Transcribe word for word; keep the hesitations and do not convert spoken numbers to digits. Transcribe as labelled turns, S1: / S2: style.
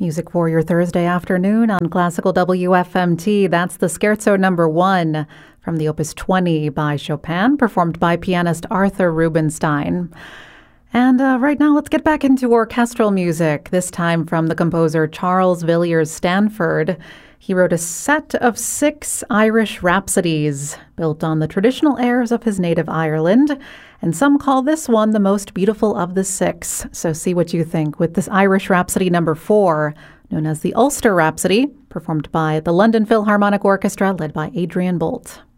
S1: Music for your Thursday afternoon on Classical W F M T. That's the Scherzo number one from the Opus twenty by Chopin, performed by pianist Arthur Rubinstein. And uh, right now, let's get back into orchestral music, this time from the composer Charles Villiers Stanford. He wrote a set of six Irish rhapsodies built on the traditional airs of his native Ireland, and some call this one the most beautiful of the six. So see what you think with this Irish Rhapsody number four, known as the Ulster Rhapsody, performed by the London Philharmonic Orchestra, led by Adrian Bolt.